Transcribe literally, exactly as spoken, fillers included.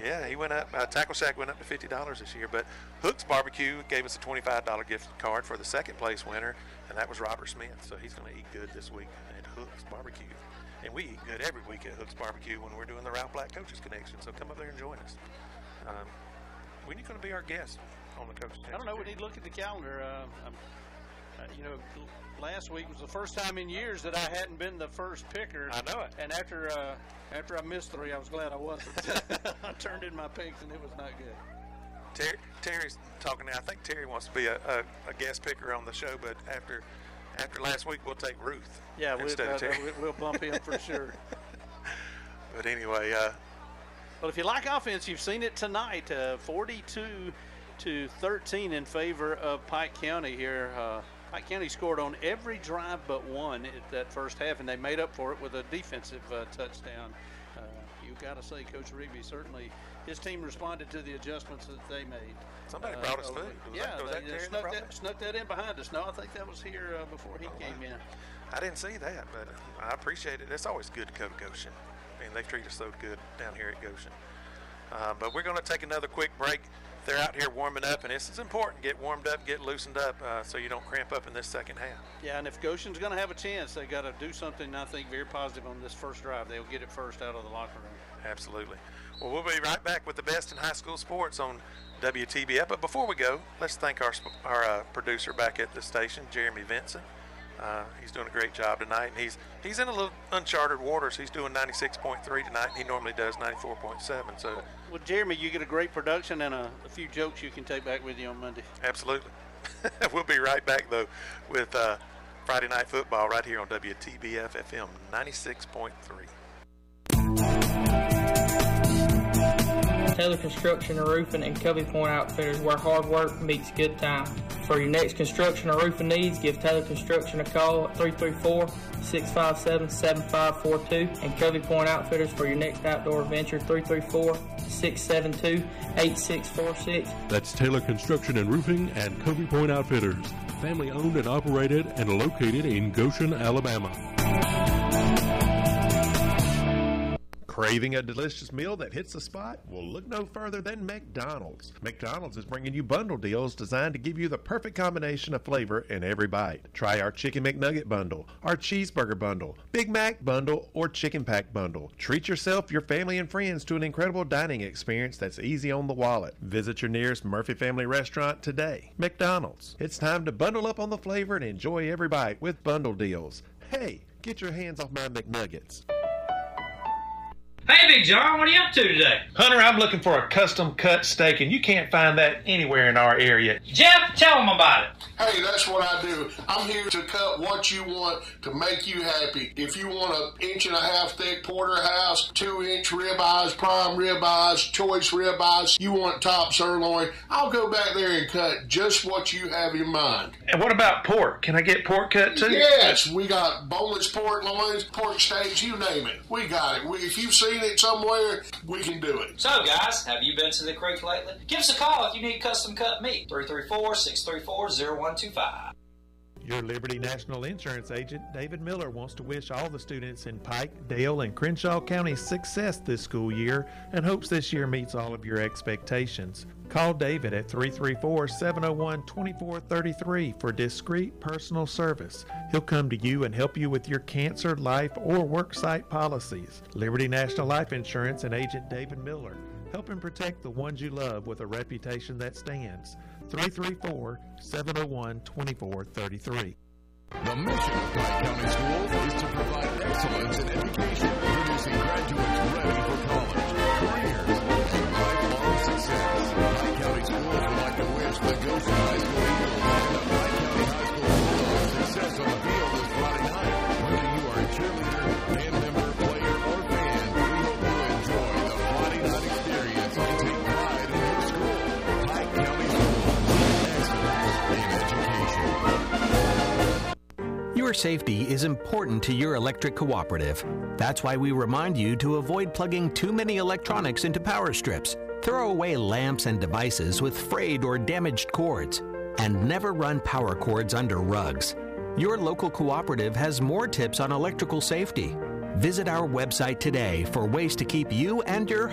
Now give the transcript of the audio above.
Yeah, he went up. Uh, Tackle Shack went up to fifty dollars this year. But Hook's Barbecue gave us a twenty-five dollars gift card for the second place winner, and that was Robert Smith. So he's going to eat good this week at Hook's Barbecue. And we eat good every week at Hook's Barbecue when we're doing the Ralph Black Coaches Connection. So come up there and join us. Um, when are you going to be our guest on the Coaches Connection? I don't know. We need to look at the calendar. Uh, I'm, uh, you know, last week was the first time in years that I hadn't been the first picker. I know it. And after uh, after I missed three, I was glad I wasn't. I turned in my picks, and it was not good. Terry, Terry's talking now. I think Terry wants to be a, a, a guest picker on the show, but after after last week, we'll take Ruth. Yeah, we'll, instead uh, of Terry. we'll bump him for sure. But anyway, uh, well, if you like offense, you've seen it tonight. Uh, forty-two to thirteen in favor of Pike County here. Uh, Pike County scored on every drive but one at that first half, and they made up for it with a defensive uh, touchdown. Uh, you've got to say, Coach Rigby, certainly his team responded to the adjustments that they made. Somebody uh, brought us food. Was yeah, that, was they, that they Terry snuck, that that, snuck that in behind us. No, I think that was here uh, before he oh, came wow. in. I didn't see that, but I appreciate it. It's always good to go to Goshen. I mean, they treat us so good down here at Goshen. Uh, but we're going to take another quick break. They're out here warming up, and it's, it's important to get warmed up, get loosened up, uh, so you don't cramp up in this second half. Yeah, and if Goshen's going to have a chance, they got to do something, I think, very positive on this first drive. They'll get it first out of the locker room. Absolutely. Well, we'll be right back with the best in high school sports on W T B F. But before we go, let's thank our our uh, producer back at the station, Jeremy Vincent. Uh, he's doing a great job tonight, and he's he's in a little uncharted waters. He's doing ninety-six point three tonight, and he normally does ninety-four point seven. So, well, Jeremy, you get a great production and a, a few jokes you can take back with you on Monday. Absolutely. We'll be right back, though, with uh, Friday Night Football right here on W T B F F M ninety-six point three. Taylor Construction and Roofing and Covey Point Outfitters, where hard work meets good time. For your next construction or roofing needs, give Taylor Construction a call at three three four, six five seven, seven five four two and Covey Point Outfitters for your next outdoor adventure, three three four, six seven two, eight six four six. That's Taylor Construction and Roofing and Covey Point Outfitters, family owned and operated and located in Goshen, Alabama. Craving a delicious meal that hits the spot? Well, look no further than McDonald's. McDonald's is bringing you bundle deals designed to give you the perfect combination of flavor in every bite. Try our Chicken McNugget bundle, our Cheeseburger bundle, Big Mac bundle, or Chicken Pack bundle. Treat yourself, your family, and friends to an incredible dining experience that's easy on the wallet. Visit your nearest Murphy Family Restaurant today. McDonald's. It's time to bundle up on the flavor and enjoy every bite with bundle deals. Hey, get your hands off my McNuggets. Hey, Big John, what are you up to today? Hunter, I'm looking for a custom cut steak, and you can't find that anywhere in our area. Jeff, tell them about it. Hey, that's what I do. I'm here to cut what you want to make you happy. If you want an inch and a half thick porterhouse, two inch ribeyes, prime ribeyes, choice ribeyes, you want top sirloin, I'll go back there and cut just what you have in mind. And what about pork? Can I get pork cut too? Yes, we got boneless pork loins, pork steaks, you name it. We got it. We, if you've seen it somewhere, we can do it. So, guys, have you been to the creek lately? Give us a call if you need custom cut meat. three three four, six three four, zero one two five. Your Liberty National Insurance agent, David Miller, wants to wish all the students in Pike, Dale, and Crenshaw counties success this school year and hopes this year meets all of your expectations. Call David at three three four, seven oh one, two four three three for discreet personal service. He'll come to you and help you with your cancer, life, or worksite policies. Liberty National Life Insurance and agent David Miller. Helping protect the ones you love with a reputation that stands. three three four, seven oh one, two four three three. The mission of Pike County Schools is to provide excellence in education, producing graduates ready for college, careers, and lifelong success. Pike County Schools would like to wish the Goshen High School Eagles and the Pike County High School Bulldogs success on the field this Friday night. Whether you are a cheerleader, band member, player, or fan, we hope you enjoy the Friday night experience and take pride in your school. Pike County Schools, excellence in education. Your safety is important to your electric cooperative. That's why we remind you to avoid plugging too many electronics into power strips. Throw away lamps and devices with frayed or damaged cords. And never run power cords under rugs. Your local cooperative has more tips on electrical safety. Visit our website today for ways to keep you and your